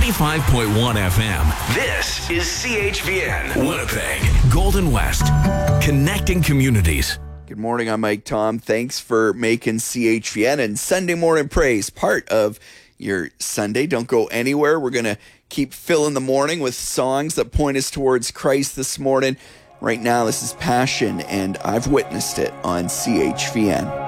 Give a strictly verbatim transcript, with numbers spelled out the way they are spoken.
ninety-five point one F M. This is C H V N, Winnipeg, Golden West, connecting communities. Good morning, I'm Mike Tom. Thanks for making C H V N and Sunday Morning Praise part of your Sunday. Don't go anywhere. We're going to keep filling the morning with songs that point us towards Christ this morning. Right now, this is Passion, and I've witnessed it on C H V N.